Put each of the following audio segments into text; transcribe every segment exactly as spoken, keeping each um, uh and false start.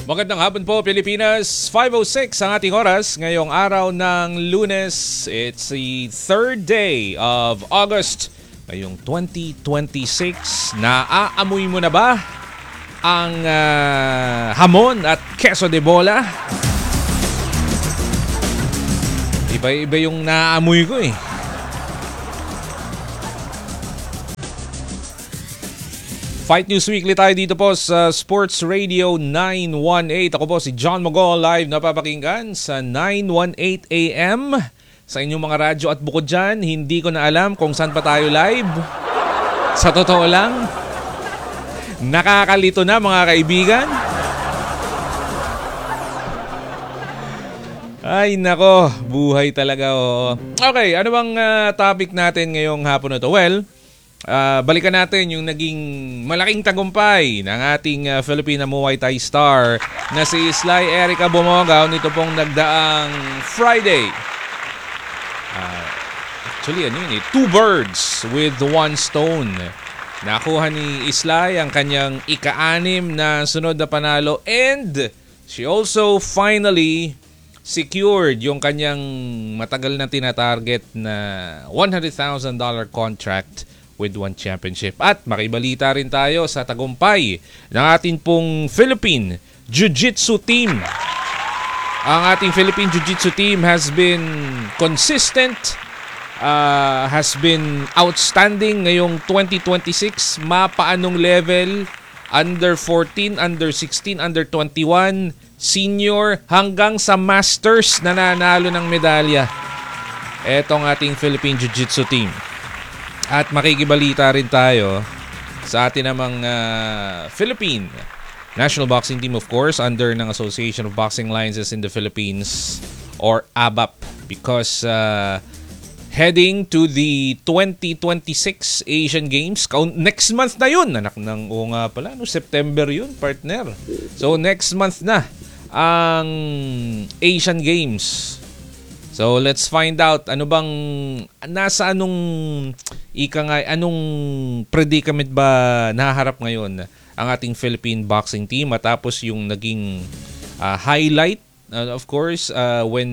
Magandang hapon po Pilipinas, five oh six ang ating oras ngayong araw ng Lunes. It's the third day of August ngayong twenty twenty-six. Naaamoy mo na ba ang uh, hamon at queso de bola? Iba-iba yung naaamoy ko eh. Fight News Weekly tayo dito po sa Sports Radio nine eighteen. Ako po si John Mogol, live napapakinggan sa nine eighteen A M sa inyong mga radyo at bukod dyan, hindi ko na alam kung saan pa tayo live. Sa totoo lang, nakakalito na mga kaibigan. Ay nako, buhay talaga oh. Okay, ano bang uh, topic natin ngayong hapon na to? Well, Uh, balikan natin yung naging malaking tagumpay ng ating uh, Filipina Muay Thai star na si Sly Erica Bumogaw nito pong nagdaang Friday. Uh, actually, ano yun eh? Two birds with one stone. Nakuha ni Sly ang kanyang ika-anim na sunod na panalo and she also finally secured yung kanyang matagal na tinatarget na one hundred thousand dollars contract with one championship. At makibalita rin tayo sa tagumpay ng ating pong Philippine Jiu-Jitsu team. Ang ating Philippine Jiu-Jitsu team has been consistent, uh, has been outstanding ngayong twenty twenty-six. Mapaanong level, under fourteen, under sixteen, under twenty-one, senior, hanggang sa masters na nanalo ng medalya. Etong ating Philippine Jiu-Jitsu team. At makikibalita rin tayo sa atin namang uh, Philippine National Boxing Team, of course, under ng Association of Boxing Alliances in the Philippines or A B A P, because uh, heading to the twenty twenty-six Asian Games, next month na yun. Anak ng o nga pala, no, September yun, partner. So next month na ang Asian Games. So let's find out ano bang nasa anong ika nga anong predicament ba nahaharap ngayon ang ating Philippine boxing team matapos yung naging uh, highlight uh, of course uh, when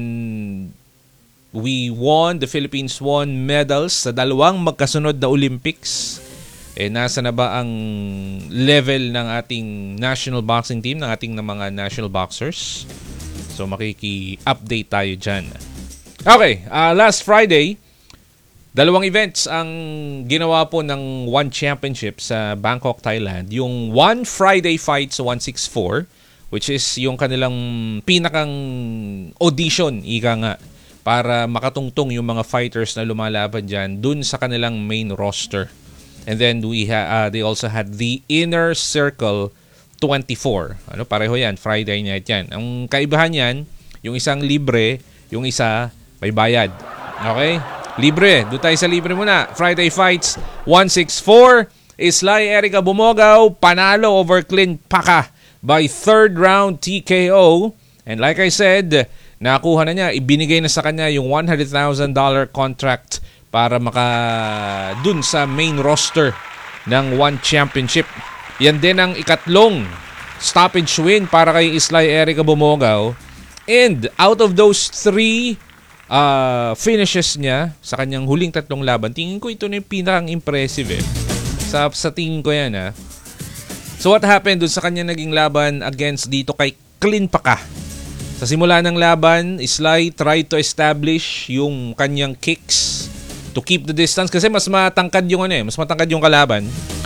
we won, the Philippines won medals sa dalawang magkasunod na Olympics. Eh nasa na ba ang level ng ating national boxing team, ng ating ng mga national boxers? So makiki-update tayo dyan. Okay, uh, last Friday, dalawang events ang ginawa po ng One Championship sa Bangkok, Thailand. Yung One Friday Fight sa one sixty-four, which is yung kanilang pinakang audition, ika nga, para makatungtong yung mga fighters na lumalaban dyan dun sa kanilang main roster. And then we ha- uh, they also had the Inner Circle twenty-four. Ano, pareho yan, Friday night yan. Ang kaibahan yan, yung isang libre, yung isa may bayad. Okay? Libre. Doon tayo sa libre muna. Friday Fights one sixty-four. Sly Erica Bumogaw panalo over Clint Paca by third round T K O. And like I said, nakuha na niya. Ibinigay na sa kanya yung one hundred thousand dollars contract para maka dun sa main roster ng One Championship. Yan din ang ikatlong stoppage win para kay Sly Erica Bumogaw. And out of those three uh, finishes niya sa kanyang huling tatlong laban, tingin ko ito na yung pinakang impressive eh. Sa, sa tingin ko yan ha. So what happened dun sa kanyang naging laban against dito kay Clint Paca? Sa simula ng laban, Sly tried to establish yung kanyang kicks to keep the distance kasi mas matangkad yung ano eh, mas matangkad yung kalaban.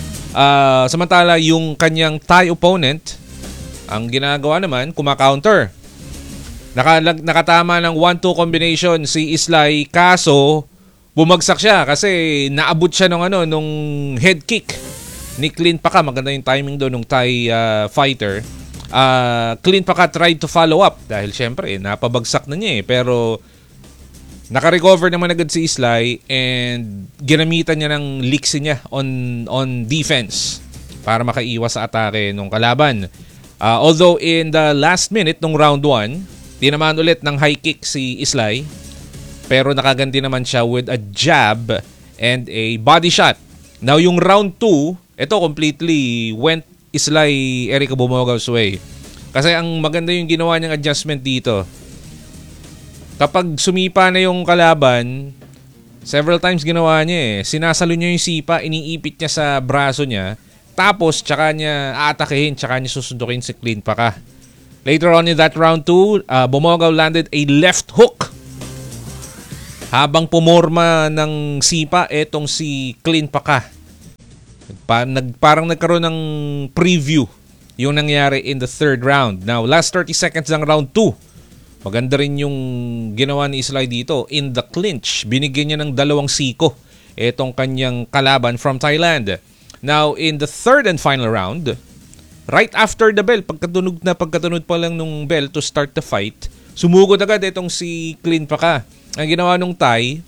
Uh, samantala yung kanyang Thai opponent, ang ginagawa naman, kumaka-counter. Nakalag, nakatama ng one two combination si Sly, kaso bumagsak siya kasi naabot siya nung ano nung head kick ni Clint Paca. Maganda yung timing doon ng Thai uh, fighter. Uh, Clint Paca tried to follow up dahil syempre eh, napabagsak na niya eh, pero naka-recover naman agad si Sly and ginamitan niya ng liksi niya on on defense para makaiwas sa atake ng kalaban. Uh, although in the last minute ng round one, tinamaan ulit ng high kick si Sly, pero nakaganti naman siya with a jab and a body shot. Now yung round two, ito completely went Sly Erica Bumogaw's way. Kasi ang maganda yung ginawa niyang adjustment dito. Kapag sumipa na yung kalaban, several times ginawa niya eh. Sinasalo niya yung sipa, iniipit niya sa braso niya, tapos tsaka niya aatakehin, tsaka niya susundukin si Clint Paka. Later on in that round two, uh, Bumogao landed a left hook. Habang pumorma ng sipa, etong si Clint Paka. Pa, nag, parang nagkaroon ng preview yung nangyari in the third round. Now, last thirty seconds ng round two. Maganda rin yung ginawa ni Islay dito. In the clinch, binigyan niya ng dalawang siko etong kanyang kalaban from Thailand. Now, in the third and final round, right after the bell, pagkatunog na pagkatunog pa lang nung bell to start the fight, sumugod agad itong si Clint Paka. Ang ginawa nung Thai,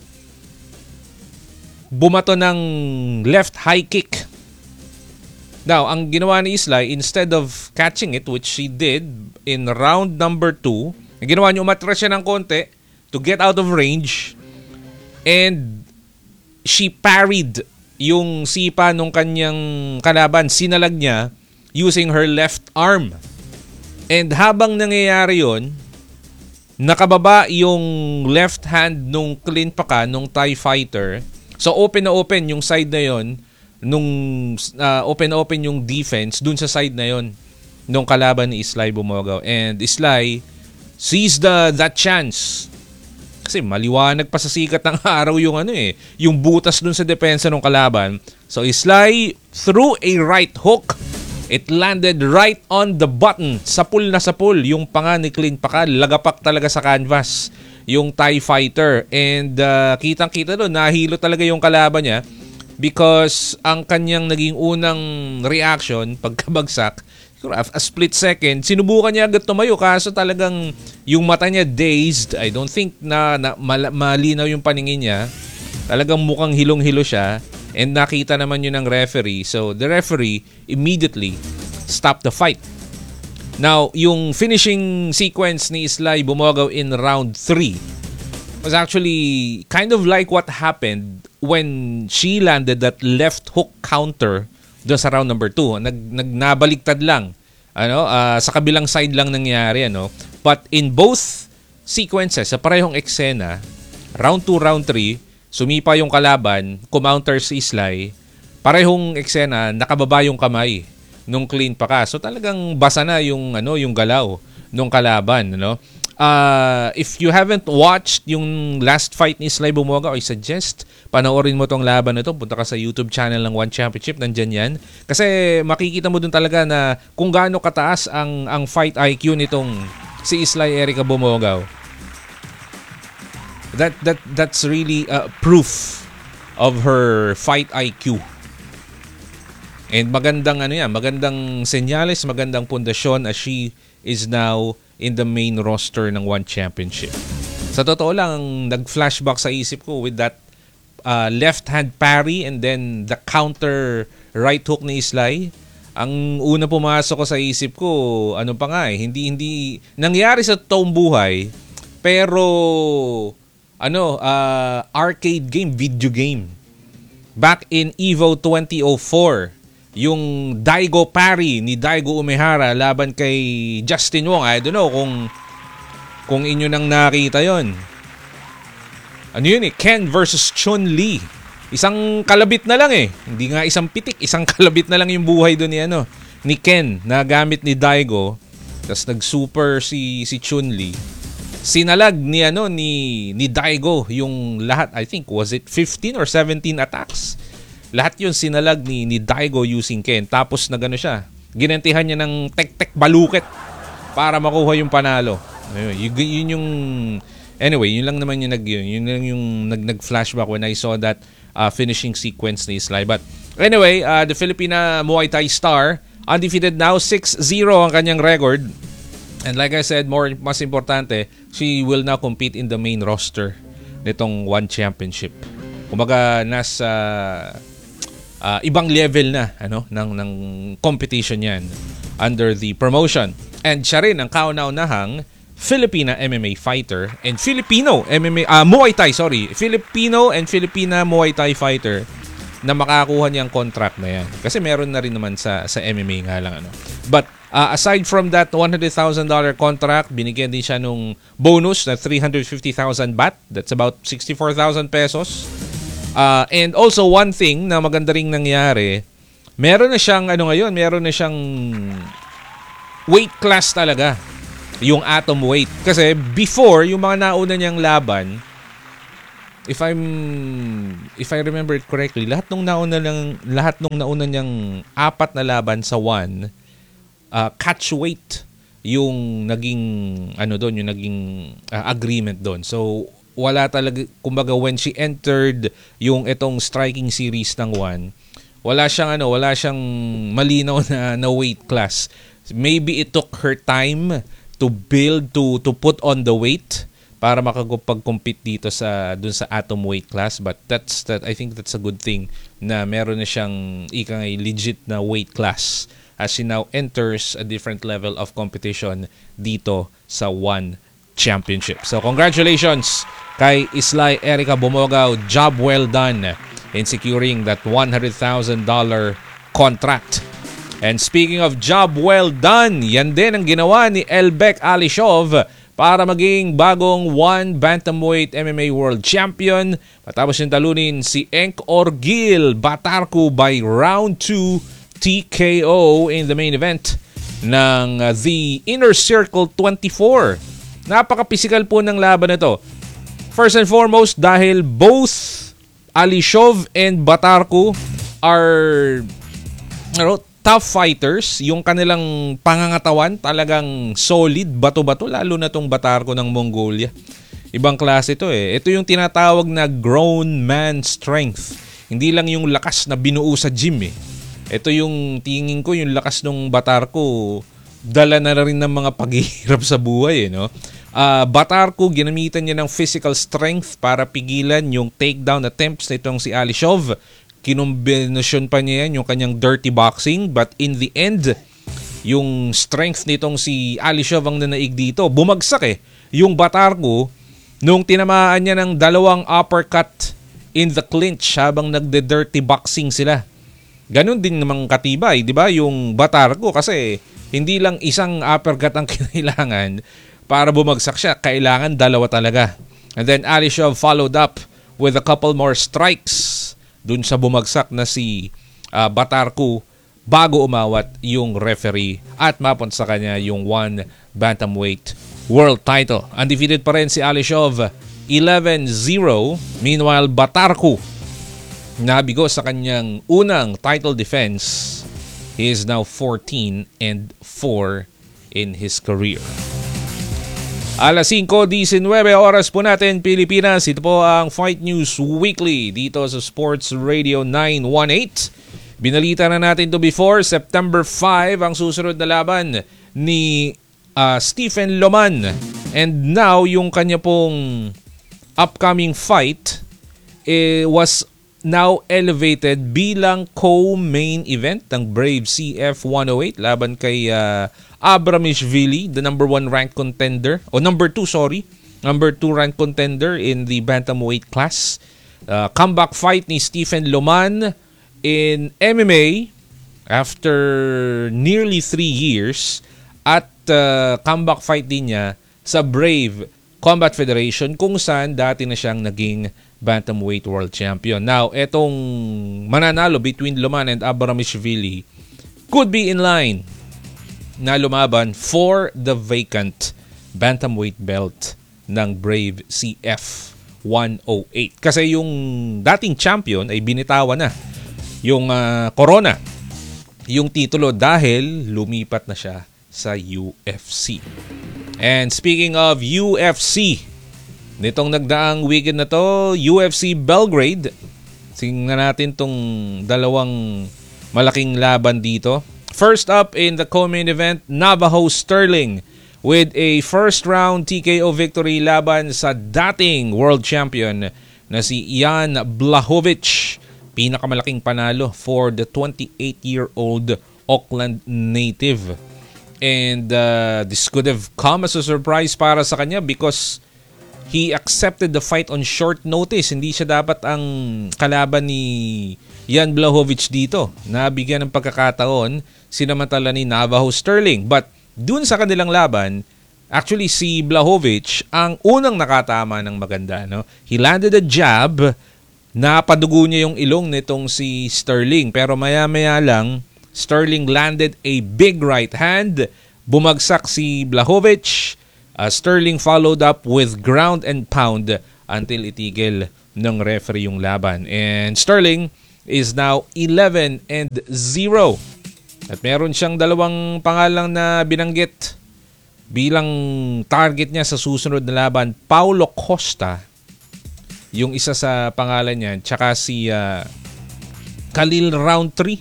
bumato ng left high kick. Now, ang ginawa ni Islay, instead of catching it, which she did in round number two, ang ginawa niya, umatras siya ng konti to get out of range, and she parried yung sipa nung kanyang kalaban. Sinalag niya using her left arm. And habang nangyayari yun, nakababa yung left hand nung Clint Paka, nung Thai fighter. So open na open yung side na yun, nung uh, open na open yung defense dun sa side na yun nung kalaban ni Islay Bumogao. And Islay seized the, that chance. Kasi maliwanag pa sa sikat ng araw yung ano eh, yung butas dun sa depensa ng kalaban. So Islay threw a right hook. It landed right on the button. Sapul na sapul yung panga ni Clint Paka. Lagapak talaga sa canvas yung Thai fighter. And uh, kitang-kita doon, nahilo talaga yung kalaban niya because ang kanyang naging unang reaction pagkabagsak, a split second, sinubukan niya agad tumayo kaso talagang yung mata niya dazed. I don't think na, na mal- malinaw yung paningin niya. Talagang mukhang hilong-hilo siya. And nakita naman yun ng referee. So, the referee immediately stopped the fight. Now, yung finishing sequence ni Islay Bumogao in round three was actually kind of like what happened when she landed that left hook counter doon sa round number two. Nag, nagbaliktad lang. Ano, uh, sa kabilang side lang nangyari. Ano? But in both sequences, sa parehong eksena, round two, round three, sumipa yung kalaban, kumounter si Islay, parehong eksena, nakababa yung kamay nung Clint Paka. So talagang basa na yung ano, yung galaw nung kalaban, ano? Uh, if you haven't watched yung last fight ni Islay Bumogao, I suggest panoorin mo tong laban na to. Punta ka sa YouTube channel ng One Championship, nandyan yan. Kasi makikita mo dun talaga na kung gaano kataas ang ang fight I Q nitong si Islay Erica Bumogao. That that that's really uh, proof of her fight I Q. And magandang ano yan, magandang senyales, magandang pundasyon as she is now in the main roster ng One Championship. Sa totoo lang, nag-flashback sa isip ko with that uh, left hand parry and then the counter right hook ni Islay. Ang una pumasok ko sa isip ko, ano pa nga eh, hindi hindi nangyari sa toong buhay, pero ano, uh, arcade game, video game. Back in Evo twenty oh four, yung Daigo parry ni Daigo Umehara laban kay Justin Wong. I don't know kung kung inyo nang nakita yon. Ano yun eh, Ken versus Chun-Li. Isang kalabit na lang eh. Hindi nga isang pitik, isang kalabit na lang yung buhay doon ni ano, ni Ken na gamit ni Daigo. Tapos nag-super si si Chun-Li. Sinalag ni ano ni ni Daigo yung lahat, I think was it fifteen or seventeen attacks. Lahat yun sinalag ni ni Daigo using Ken. Tapos nagano siya, ginantihan niya ng tek-tek baluket para makuha yung panalo. Ayun, yun, yun yung anyway, yun lang naman yung nag yun, yun lang yung nag nag-flashback when I saw that uh, finishing sequence ni Islay. But anyway, uh, the Filipina Muay Thai star undefeated now, six zero ang kanyang record. And like I said, more mas importante, she will now compete in the main roster nitong One Championship. Kumbaga nasa uh, ibang level na ano ng ng competition 'yan under the promotion. And siya rin ang kauna-unahang Filipina M M A fighter and Filipino M M A uh, Muay Thai, sorry, Filipino and Filipina Muay Thai fighter na makakuha niyang contract na 'yan. Kasi meron na rin naman sa sa M M A nga lang ano. But Uh, aside from that one hundred thousand dollars contract, binigyan din siya nung bonus na three hundred fifty thousand baht. That's about sixty-four thousand pesos. Uh, and also one thing na maganda ring nangyari, meron na siyang ano ngayon, meron na siyang weight class talaga. Yung atom weight. Kasi before, yung mga nauna niyang laban, if I'm if I remember it correctly, lahat nung nauna lang lahat nung nauna niyang apat na laban sa one, uh, catch weight yung naging ano doon, yung naging uh, agreement doon. So wala talaga, kumbaga when she entered yung itong striking series ng one, wala siyang ano, wala siyang malinaw na, na weight class. Maybe it took her time to build to to put on the weight para makapag-compete dito sa dun sa atom weight class, but that's that I think that's a good thing na meron na siyang ika nga legit na weight class as she now enters a different level of competition dito sa one championship. So congratulations kay Islay Erica Bumogao. Job well done in securing that one hundred thousand dollars contract. And speaking of job well done, yan din ang ginawa ni Elbek Alishov para maging bagong one bantamweight M M A World Champion. Matapos yung talunin si Enk Orgil Batarku by round two T K O in the main event ng uh, the Inner Circle twenty-four. Napaka-physical po ng laban na to. First and foremost, dahil both Alishov and Batarku are ano, tough fighters. Yung kanilang pangangatawan talagang solid, bato-bato, lalo na tong Batarku ng Mongolia. Ibang klase ito eh. Ito yung tinatawag na grown man strength. Hindi lang yung lakas na binuo sa gym eh. Ito yung tingin ko, yung lakas ng Batarku, dala na rin ng mga paghihirap sa buhay eh, no? Uh, Batarku, ginamitan niya ng physical strength para pigilan yung takedown attempts nitong si Alishov. Kinombinasyon pa niya yan yung kanyang dirty boxing, but in the end, yung strength nitong si Alishov ang nanaig dito. Bumagsak eh. Yung Batarku, nung tinamaan niya ng dalawang uppercut in the clinch habang nagde-dirty boxing sila. Ganon din namang katibay, di ba? Yung Batarku kasi hindi lang isang uppercut ang kailangan para bumagsak siya. Kailangan dalawa talaga. And then Alishov followed up with a couple more strikes dun sa bumagsak na si uh, Batarku bago umawat yung referee at mapon sa kanya yung one bantamweight world title. Undefeated pa rin si Alishov, eleven zero. Meanwhile, Batarku nabigo sa kanyang unang title defense. He is now fourteen and four in his career. Alas singko diecinueve oras po natin Pilipinas. Ito po ang Fight News Weekly dito sa Sports Radio nine eighteen. Binalita na natin to before. September five ang susunod na laban ni uh, Stephen Loman. And now yung kanya pong upcoming fight eh, was now elevated bilang co-main event ng Brave C F one oh eight laban kay uh, Abramishvili, the number one ranked contender, o number two, sorry, number two ranked contender in the bantamweight class. Uh, comeback fight ni Stephen Loman in M M A after nearly three years at uh, comeback fight din niya sa Brave Combat Federation kung saan dati na siyang naging bantamweight world champion. Now, etong mananalo between Loman and Abramishvili could be in line na lumaban for the vacant bantamweight belt ng Brave C F one oh eight. Kasi yung dating champion ay binitawan na yung uh, corona, yung titulo dahil lumipat na siya sa U F C. And speaking of U F C, nitong nagdaang weekend na to, U F C Belgrade. Tingnan natin tong dalawang malaking laban dito. First up in the co-main event, Navajo Sterling with a first round T K O victory laban sa dating world champion na si Jan Blachowicz. Pinakamalaking panalo for the twenty-eight-year-old Auckland native. And uh, this could have come as a surprise para sa kanya because he accepted the fight on short notice. Hindi siya dapat ang kalaban ni Jan Blachowicz dito. Nabigyan ng pagkakataon sinamantala ni Navajo Sterling. But dun sa kanilang laban, actually si Blachowicz ang unang nakatama ng maganda. No? He landed a jab, napadugo niya yung ilong nitong si Sterling. Pero maya-maya lang, Sterling landed a big right hand. Bumagsak si Blachowicz. Uh, Sterling followed up with ground and pound until itigil ng referee yung laban. And Sterling is now eleven and zero. At meron siyang dalawang pangalang na binanggit bilang target niya sa susunod na laban. Paulo Costa, yung isa sa pangalan niya, tsaka si uh, Khalil Roundtree.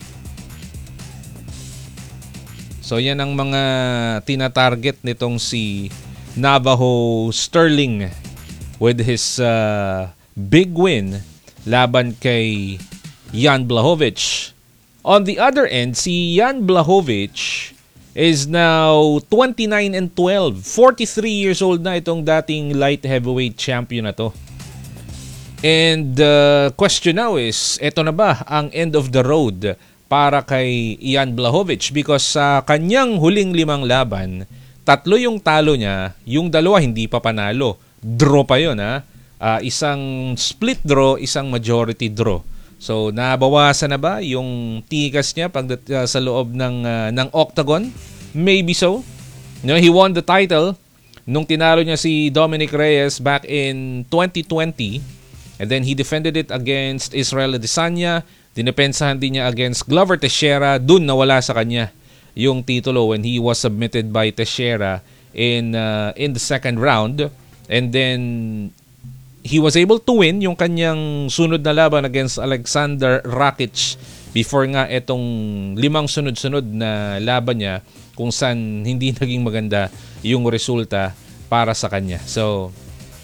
So yan ang mga tina-target nitong si Navajo Sterling with his uh, big win laban kay Jan Blachowicz. On the other end, si Jan Blachowicz is now twenty-nine and twelve. forty-three years old na itong dating light heavyweight champion na to. And the uh, question now is, eto na ba ang end of the road para kay Jan Blachowicz? Because sa kanyang huling limang laban, tatlo yung talo niya, yung dalawa hindi pa panalo. Draw pa yun, ha? Uh, isang split draw, isang majority draw. So, nabawasan na ba yung tikas niya pag uh, sa loob ng, uh, ng octagon? Maybe so. No, he won the title nung tinalo niya si Dominic Reyes back in twenty twenty. And then he defended it against Israel Adesanya. Dinepensahan din niya against Glover Teixeira. Dun nawala sa kanya yung titulo when he was submitted by Teixeira in uh, in the second round. And then he was able to win yung kanyang sunod na laban against Alexander Rakic before nga etong limang sunod-sunod na laban niya kung saan hindi naging maganda yung resulta para sa kanya. So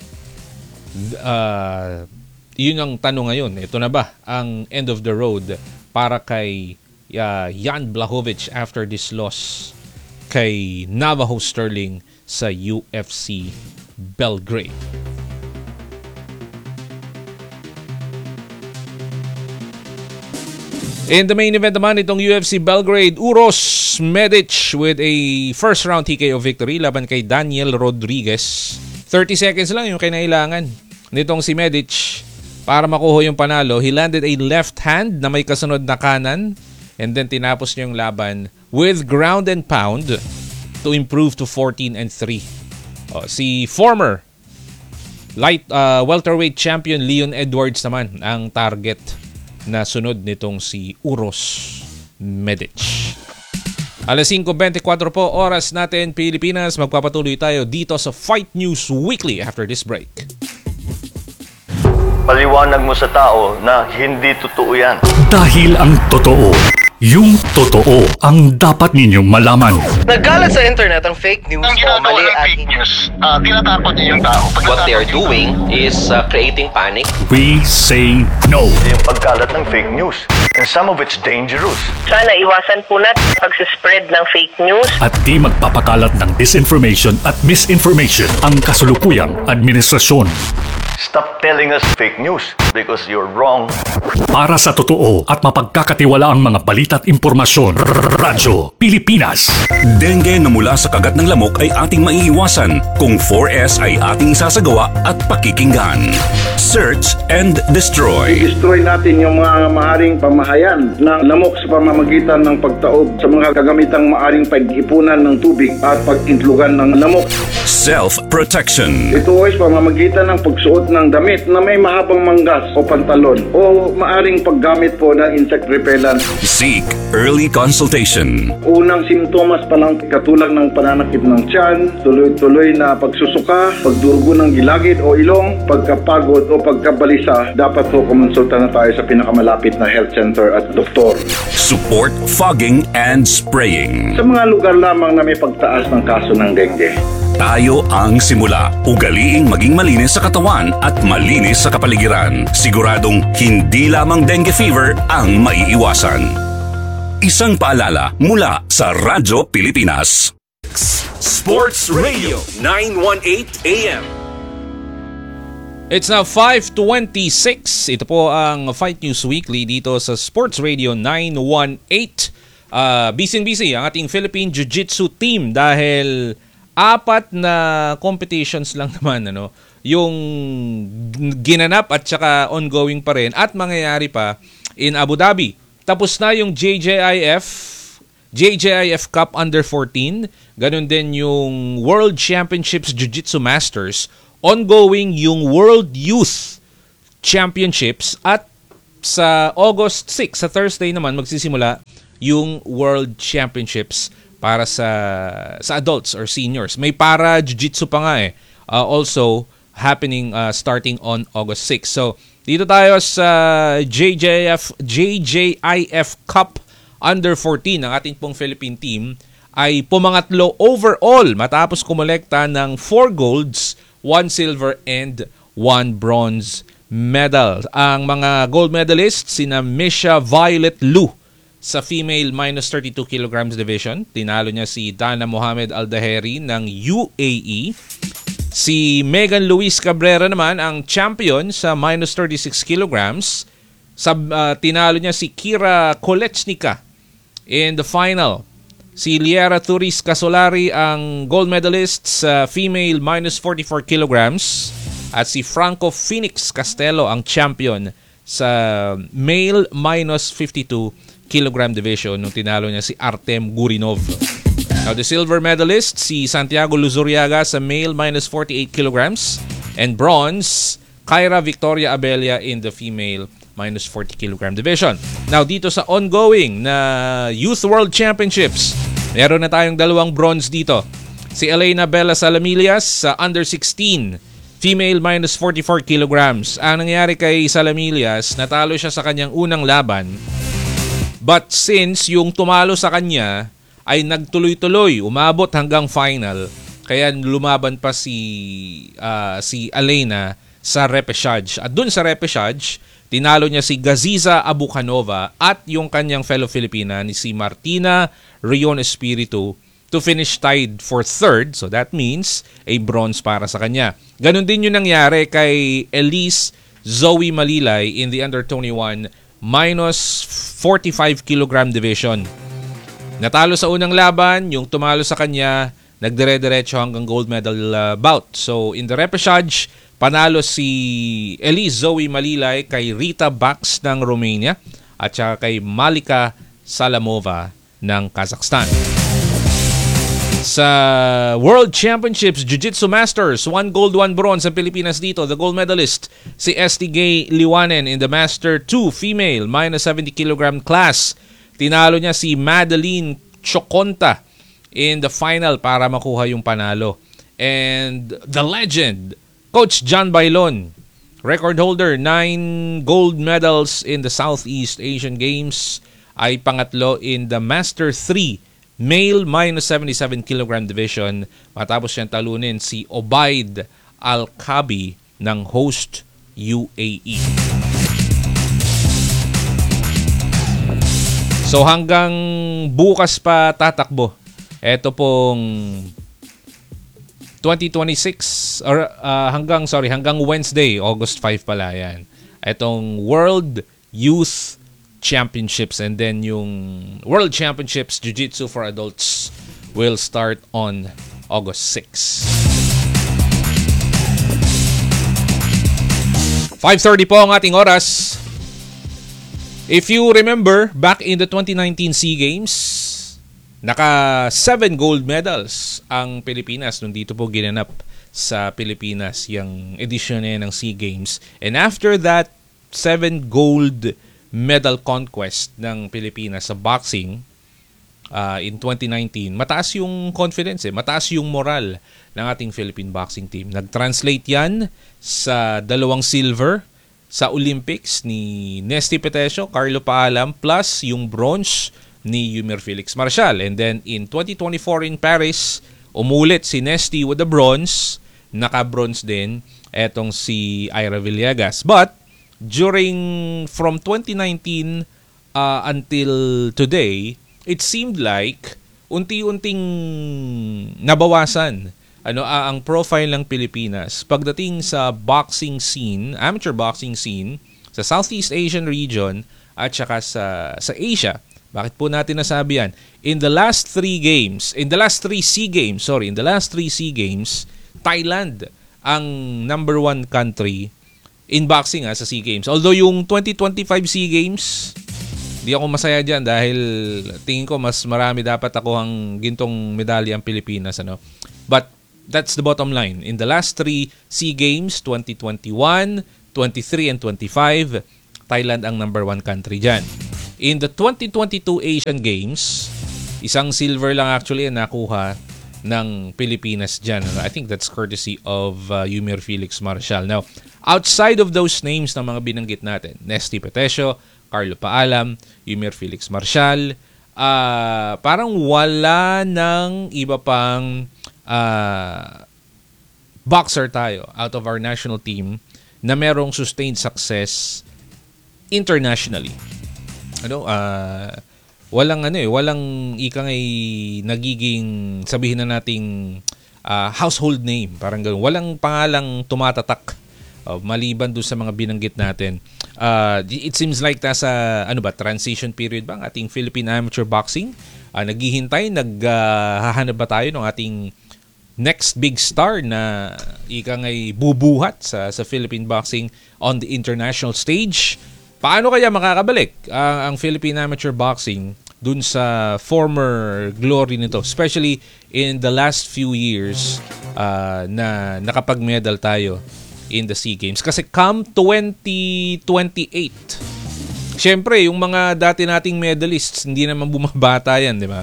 uh, yun ang tanong ngayon. Ito na ba ang end of the road para kay Uh, Jan Blachowicz after this loss kay Navajo Sterling sa U F C Belgrade? In the main event naman itong U F C Belgrade, Uros Medic with a first round T K O victory laban kay Daniel Rodriguez. thirty seconds lang yung kinailangan nitong si Medic para makuha yung panalo. He landed a left hand na may kasunod na kanan. And then tinapos niya yung laban with ground and pound to improve to fourteen and three. Oh, si former light uh, welterweight champion Leon Edwards naman ang target na sunod nitong si Uros Medic. alas singko twenty-four po oras natin Pilipinas. Magpapatuloy tayo dito sa Fight News Weekly after this break. Paliwanag mo sa tao na hindi totoo yan. Dahil ang totoo, yung totoo ang dapat ninyong malaman. Nagkalat sa internet ang fake news ang o mali ng at fake news, uh, tinatakot niyo yung tao. What they are doing is uh, creating panic. We say no. Yung pagkalat ng fake news. And some of it's dangerous. Sana iwasan po natin pag-spread ng fake news. At di magpapakalat ng disinformation at misinformation ang kasulukuyang administrasyon. Stop telling us fake news because you're wrong. Para sa totoo at mapagkakatiwalaang mga balita at impormasyon, Radyo Pilipinas. Dengue na mula sa kagat ng lamok ay ating maiiwasan kung four S ay ating sasagawa at pakikinggan. Search and destroy. Destroy natin yung mga maaring pamahayan ng lamok sa pamamagitan ng pagtaob sa mga kagamitang maaring pag-ipunan ng tubig at pag-intlugan ng lamok. Self-protection. Ito ay pamamagitan ng pagsuot ng damit na may mahabang manggas o pantalon o maaring paggamit po ng insect repellent. Seek early consultation. Unang simptomas pa lang katulad ng pananakit ng tiyan, tuloy-tuloy na pagsusuka, pagdurugo ng gilagid o ilong, pagkapagod o pagkabalisa, dapat po kumonsulta na tayo sa pinakamalapit na health center at doktor. Support fogging and spraying. Sa mga lugar lamang na may pagtaas ng kaso ng dengue. Tayo ang simula. Ugaliing maging malinis sa katawan at malinis sa kapaligiran. Siguradong hindi lamang dengue fever ang maiiwasan. Isang paalala mula sa Radyo Pilipinas. Sports Radio nine eighteen A M. It's now five twenty-six. Ito po ang Fight News Weekly dito sa Sports Radio nine eighteen. uh, busy-busy ang ating Philippine Jiu-Jitsu team dahil apat na competitions lang naman ano, yung ginanap at saka ongoing pa rin at mangyayari pa in Abu Dhabi. Tapos na yung J J I F, J J I F Cup Under fourteen, ganun din yung World Championships Jiu-Jitsu Masters, ongoing yung World Youth Championships at sa August sixth, sa Thursday naman, magsisimula yung World Championships para sa sa adults or seniors. May para jiu-jitsu pa nga eh. Uh, also happening uh, starting on August sixth. So, dito tayo sa J J F J J I F Cup Under fourteen. Ang ating pong Philippine team ay pumangatlo overall matapos kumolekta ng four golds, one silver, and one bronze medal. Ang mga gold medalists, sina Misha Violet Liu sa female minus thirty-two kilograms division. Tinalo niya si Dana Mohamed Aldaheri ng U A E. Si Megan Luis Cabrera naman ang champion sa minus thirty-six kilograms. Sa, uh, tinalo niya si Kira Kolechnika in the final. Si Liera Turis Casolari ang gold medalist sa female minus forty-four kilograms. At si Franco Phoenix Castelo ang champion sa male minus fifty-two kilogram division nung tinalo niya si Artem Gurinov. Now, the silver medalist, si Santiago Luzuriaga sa male minus forty-eight kilograms. And bronze, Kyra Victoria Abella in the female minus forty kilogram division. Now, dito sa ongoing na Youth World Championships, meron na tayong dalawang bronze dito. Si Elena Bella Salamillas sa under sixteen, female minus forty-four kilograms. Ang nangyari kay Salamillas, natalo siya sa kanyang unang laban. But since yung tumalo sa kanya ay nagtuloy-tuloy, umabot hanggang final, kaya lumaban pa si uh, si Elena sa repechage. At dun sa repechage, tinalo niya si Gaziza Abukanova at yung kanyang fellow Filipina ni si Martina Rion Espiritu to finish tied for third. So that means a bronze para sa kanya. Ganon din yung nangyari kay Elise Zoe Malilay in the under twenty-one minus forty-five kilogram division. Natalo sa unang laban, yung tumalo sa kanya, nagdire-diretso hanggang gold medal uh, bout. So in the repechage, panalo si Elise Zoe Malilay kay Rita Bax ng Romania at saka kay Malika Salamova ng Kazakhstan. Sa World Championships Jiu-Jitsu Masters, one gold, one bronze ang Pilipinas dito. The gold medalist, si Esti Gay Liwanen in the Master two female minus seventy kilogram class. Tinalo niya si Madeline Choconta in the final para makuha yung panalo. And the legend, Coach John Bailon, record holder, nine gold medals in the Southeast Asian Games, ay pangatlo in the Master three male minus seventy-seven kilogram division matapos siyang talunin si Obaid Al-Kabi ng host U A E. So hanggang bukas pa tatakbo. Ito pong twenty twenty-six or uh, hanggang sorry hanggang Wednesday, August five pala yan. Itong World Youth Championships, and then yung World Championships Jiu-Jitsu for Adults will start on August sixth. five thirty po ang ating oras. If you remember, back in the twenty nineteen SEA Games, naka seven gold medals ang Pilipinas nung dito po ginanap sa Pilipinas yung edition na ng SEA Games. And after that seven gold medal conquest ng Pilipinas sa boxing uh, in twenty nineteen, mataas yung confidence eh, mataas yung moral ng ating Philippine boxing team. Nag-translate yan sa dalawang silver sa Olympics ni Nesty Petesio, Carlo Paalam, plus yung bronze ni Yumir Felix Marcial. And then in twenty twenty-four in Paris, umulit si Nesty with the bronze, naka-bronze din etong si Ira Villegas. But during from twenty nineteen uh, until today, it seemed like unti-unting nabawasan ano uh, ang profile ng Pilipinas pagdating sa boxing scene, amateur boxing scene sa Southeast Asian region at saka sa sa Asia Bakit po natin nasabi yan? In the last three games, in the last three SEA Games, sorry, in the last three SEA Games, Thailand ang number one country in boxing ha, sa SEA Games. Although yung twenty twenty-five SEA Games, di ako masaya dyan dahil tingin ko mas marami dapat ako ang gintong medalya ang Pilipinas. Ano? But that's the bottom line. In the last three SEA Games, twenty twenty-one, twenty-three, and twenty-five, Thailand ang number one country dyan. In the twenty twenty-two Asian Games, isang silver lang actually ang nakuha ng Pilipinas dyan. I think that's courtesy of uh, Yumir Felix Marcial. Now, outside of those names na mga binanggit natin, Nesty Petesio, Carlo Paalam, Yumir Felix Marcial, uh, parang wala ng iba pang uh, boxer tayo out of our national team na merong sustained success internationally. Ano, uh, walang ano eh, walang ikang ay nagiging sabihin na nating uh, household name, parang ganoon. Walang pangalang tumatatak uh, maliban doon sa mga binanggit natin. Uh, it seems like nasa ano ba, transition period ba ang ating Philippine amateur boxing? Uh, naghihintay, naghahanap uh, ba tayo ng ating next big star na ikang ay bubuhat sa sa Philippine boxing on the international stage? Paano kaya makakabalik uh, ang Philippine amateur boxing dun sa former glory nito, especially in the last few years uh, na nakapag-medal tayo in the SEA Games? Kasi come twenty twenty-eight, syempre yung mga dati nating medalists hindi naman bumabata yan, di ba?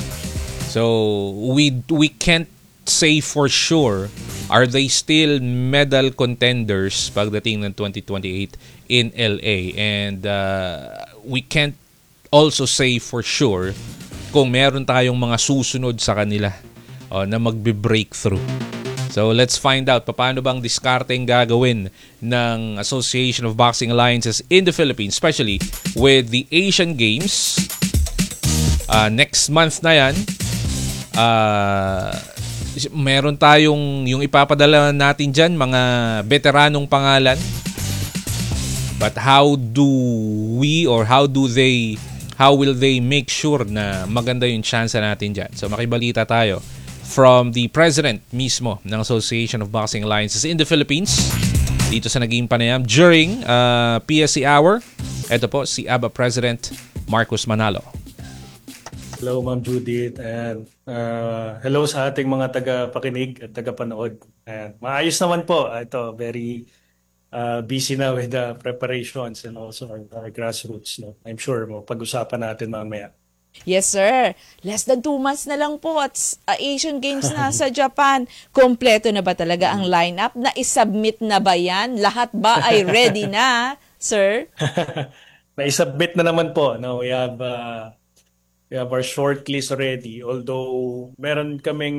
So we we can't say for sure are they still medal contenders pagdating ng twenty twenty-eight in L A, and uh, we can't also say for sure kung meron tayong mga susunod sa kanila uh, na magbe-breakthrough. So let's find out paano bang diskarteng gagawin ng Association of Boxing Alliances in the Philippines, especially with the Asian Games uh, next month na yan. Uh, meron tayong yung ipapadala natin dyan, mga veteranong pangalan. But how do we or how do they, how will they make sure na maganda yung chance natin dyan? So makibalita tayo from the president mismo ng Association of Boxing Alliances in the Philippines dito sa naging panayam during uh, P S C Hour. Ito po si A B A President Marcos Manalo. Hello Ma'am Judith, and uh, hello sa ating mga taga-pakinig at taga-panood. And maayos naman po. Ito, very uh, busy na with the preparations and also our, our grassroots. No? I'm sure mo pag-usapan natin mamaya. Yes, sir. Less than two months na lang po at uh, Asian Games na sa Japan. Kompleto na ba talaga ang lineup? Na-isubmit na ba yan? Lahat ba ay ready na, sir? Na-isubmit na naman po. No? We have... Uh, We have our short list already, although meron kaming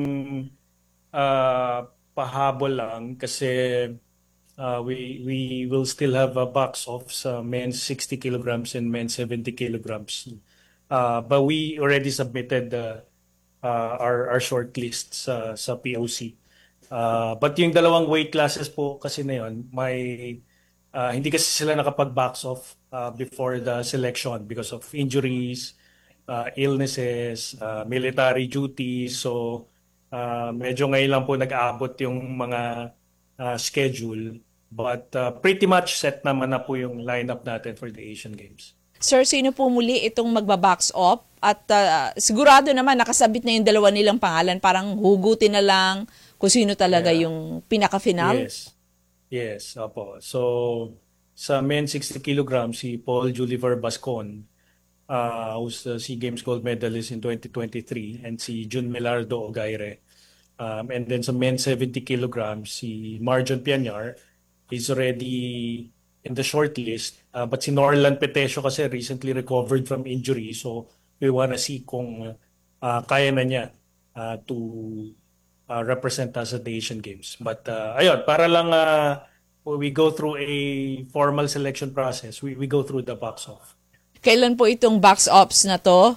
uh, pahabol lang kasi uh, we we will still have a box off sa men's sixty kilograms and men's seventy kilograms. Uh, but we already submitted uh, uh, our our short list sa sa P O C. Uh, but yung dalawang weight classes po kasi na yun, may uh, hindi kasi sila nakapag-box off uh, before the selection because of injuries, Uh, illnesses, uh, military duties. So, uh, medyo ngayon lang po nag-aabot yung mga uh, schedule. But uh, pretty much set naman na po yung lineup natin for the Asian Games. Sir, sino po muli itong magbabox off? At uh, sigurado naman nakasabit na yung dalawa nilang pangalan. Parang hugutin na lang kung sino talaga yeah. yung pinaka-final? Yes. Yes, opo. So, sa men sixty kilograms, si Paul Juliver Bascon, Uh, who's the SEA Games gold medalist in twenty twenty-three, and si Jun Melardo Ogaire. Um, and then sa men seventy kilograms, si Marjon Pianyar is already in the short list. Uh, but si Norlan Petesio kasi recently recovered from injury. So we wanna see kung uh, kaya na niya uh, to uh, represent us at the Asian Games. But uh, ayun, para lang uh, we go through a formal selection process, we, we go through the box off. Kailan po itong box ops na to?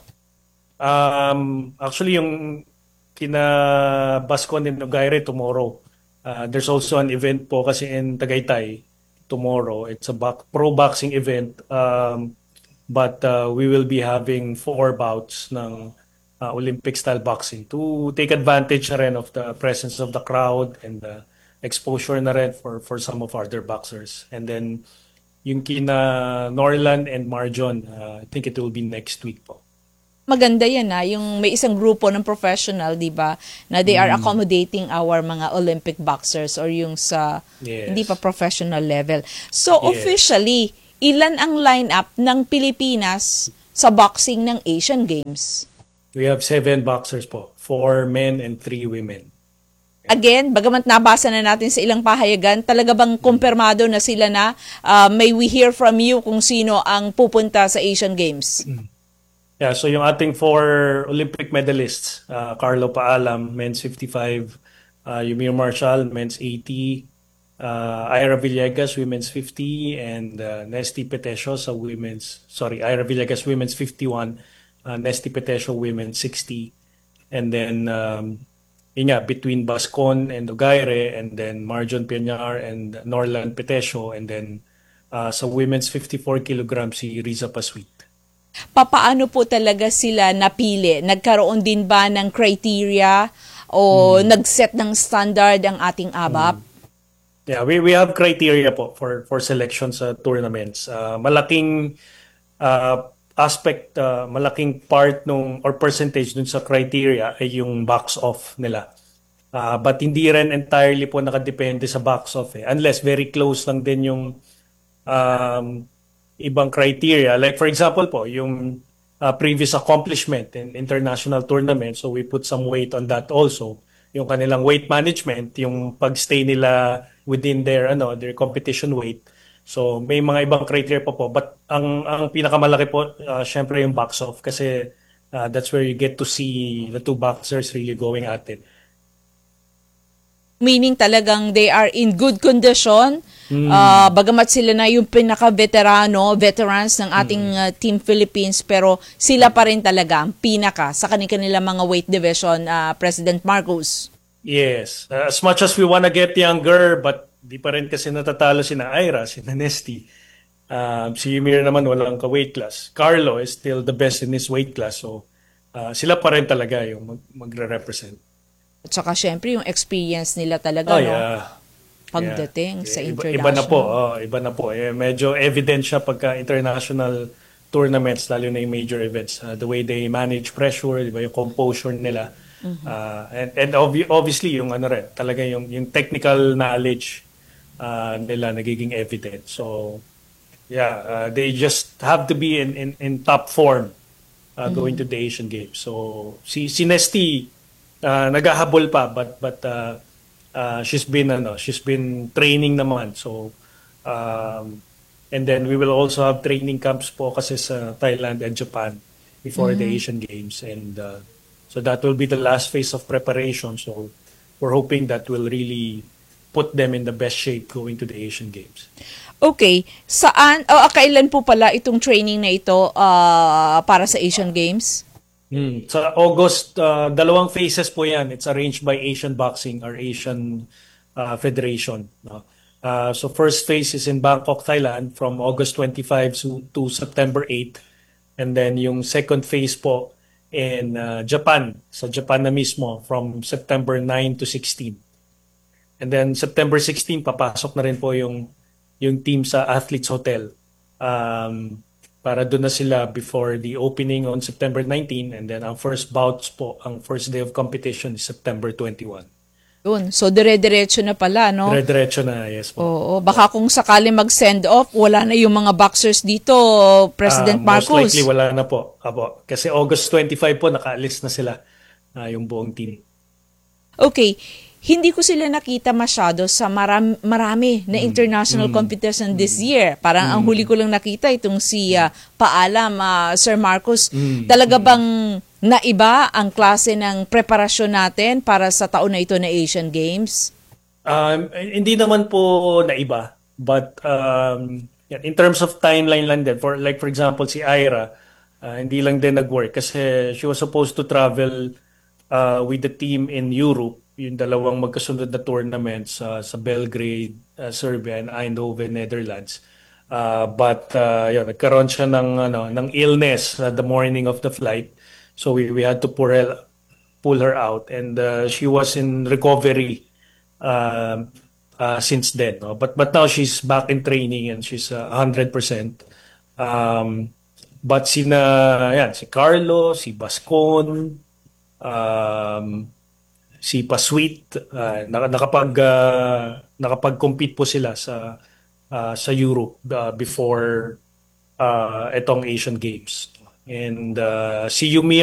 Um, actually, yung kina Bascon and Nogaire tomorrow. Uh, there's also an event po kasi in Tagaytay tomorrow. It's a bo- pro boxing event. Um, but uh, we will be having four bouts ng uh, Olympic-style boxing to take advantage na rin of the presence of the crowd and the exposure na rin for, for some of our other boxers. And then, yung kina Norland and Marjon, uh, I think it will be next week po. Maganda yan na yung may isang grupo ng professional, di ba, na they are accommodating our mga Olympic boxers or yung sa Yes. hindi pa professional level. So Yes. officially, ilan ang lineup ng Pilipinas sa boxing ng Asian Games? We have seven boxers po, four men and three women. Again, bagamat nabasa na natin sa ilang pahayagan, talaga bang kumpirmado na sila na? Uh, may we hear from you kung sino ang pupunta sa Asian Games? Yeah, so yung ating four Olympic medalists, uh, Carlo Paalam, men's fifty-five, uh, Yumir Marshall, men's eighty, uh, Ira Villegas, women's fifty, and uh, Nesty Petesio sa women's, sorry, Ira Villegas, women's fifty-one, uh, Nesty Petesio, women's sixty, and then, um, yun nga, between Bascon and Ugaire, and then Marjon Pianyar and Norland Petesio, and then uh, sa women's fifty-four kilograms si Riza Pasweet. Papaano po talaga sila napili? Nagkaroon din ba ng criteria o Hmm. nag-set ng standard ang ating A B A P? Yeah, we we have criteria po for for selection sa tournaments. Uh, malaking uh, aspect, uh, malaking part nung or percentage dun sa criteria ay yung box off nila. Uh, but hindi rin entirely po nakadepende sa box off eh. Unless very close lang din yung um, ibang criteria. Like for example po, yung uh, previous accomplishment in international tournaments. So we put some weight on that also. Yung kanilang weight management, yung pagstay nila within their ano their competition weight. So may mga ibang criteria pa po. But ang ang pinakamalaki po, uh, syempre yung box off kasi uh, that's where you get to see the two boxers really going at it. Meaning talagang they are in good condition. Mm. Uh, bagamat sila na yung pinaka-veterano, veterans ng ating mm. uh, Team Philippines, pero sila pa rin talaga ang pinaka sa kanilang mga weight division, uh, President Marcos. Yes. Uh, as much as we wanna get younger, but di pa rin kasi natatalo sina Ira, sina Nesty. Um, si Ymir naman walang ka-weight class. Carlo is still the best in his weight class. So, uh, sila pa rin talaga yung mag- magre-represent. At saka syempre yung experience nila talaga, Oh, no? yeah. Pagdating Yeah. sa Iba, international. iba na po, oh, iba na po. Eh, medyo evident siya pagka international tournaments, lalo na yung major events. Uh, the way they manage pressure, diba, yung composure nila. Mhm. Uh, and and obvi- obviously, yung ano rin, talaga yung, yung technical knowledge uh, nila nagiging evident. So, yeah, uh, they just have to be in, in, in top form uh, going to the Asian Games. So, si, si Nesty, uh, naghahabol pa, but, but uh, Uh, she's been ano, she's been training naman. So um, and then we will also have training camps po kasi sa Thailand and Japan before the Mhm. Asian Games, and uh, so that will be the last phase of preparation. So we're hoping that will really put them in the best shape going to the Asian Games. Okay, saan o oh, kailan po pala itong training na ito uh, para sa Asian Games? Hmm. Sa August, uh, dalawang phases po yan. It's arranged by Asian Boxing or Asian uh, Federation. No? Uh, so first phase is in Bangkok, Thailand from August twenty-fifth to, to September eighth. And then yung second phase po in uh, Japan, sa Japan na mismo, from September ninth to sixteenth. And then September sixteenth, papasok na rin po yung, yung team sa Athletes Hotel. Um, para doon na sila before the opening on September nineteenth, and then ang first bouts po, ang first day of competition is September twenty-first. Yun. So, dire-diretso na pala, no? Dire-diretso na, yes po. Oo. Baka kung sakali mag-send off, wala na yung mga boxers dito, President Ah, most Marcos. likely wala na po. Apo. Kasi August twenty-fifth po, nakaalis na sila uh, yung buong team. Okay. Hindi ko sila nakita masyado sa maram, marami na international competition this year. Parang ang huli ko lang nakita itong si uh, Paalam, uh, Sir Marcos. Mm. Talaga bang naiba ang klase ng preparasyon natin para sa taon na ito na Asian Games? Um, hindi naman po naiba. But um, yan, in terms of timeline lang din, for, like for example, si Ira, uh, hindi lang din nag-work kasi she was supposed to travel uh, with the team in Europe, yung dalawang magkasunod na tournaments uh, sa Belgrade, uh, Serbia, and Eindhoven, Netherlands. Uh, but uh, yun, nagkaroon siya ng ano ng illness uh, the morning of the flight. So we we had to pull her pull her out, and uh, she was in recovery uh, uh, since then. No? But but now she's back in training and she's uh, one hundred percent. Um, but sina yan, si Carlo, si Bascon, um, si Pasweet, uh, nakapag uh, nakapag-compete po sila sa uh, sa Europe uh, before uh, etong Asian Games. And uh, si Yumi